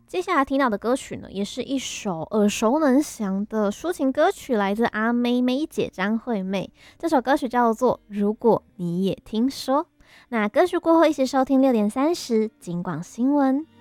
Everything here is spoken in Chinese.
接下来听到的歌曲呢，也是一首耳熟能详的抒情歌曲，来自阿妹妹姐张惠妹。这首歌曲叫做《如果你也听说》。那歌曲过后，一起收听6:30金广新闻。